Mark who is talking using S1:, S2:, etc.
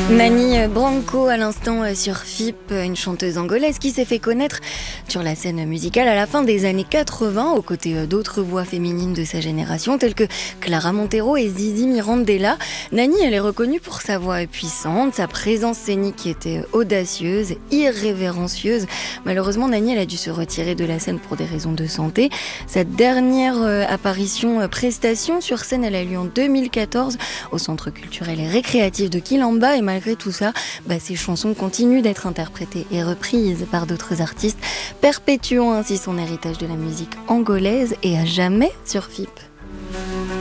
S1: Nani Branco à l'instant sur FIP, une chanteuse angolaise qui s'est fait connaître sur la scène musicale à la fin des années 80 aux côtés d'autres voix féminines de sa génération telles que Clara Montero et Zizi Mirandela. Nani, elle est reconnue pour sa voix puissante, sa présence scénique qui était audacieuse, irrévérencieuse. Malheureusement, Nani, elle a dû se retirer de la scène pour des raisons de santé. Sa dernière prestation sur scène, elle a eu lieu en 2014 au Centre culturel et récréatif de Quilamba, et malgré tout ça, ses chansons continuent d'être interprétées et reprises par d'autres artistes, perpétuant ainsi son héritage de la musique angolaise et à jamais sur FIP.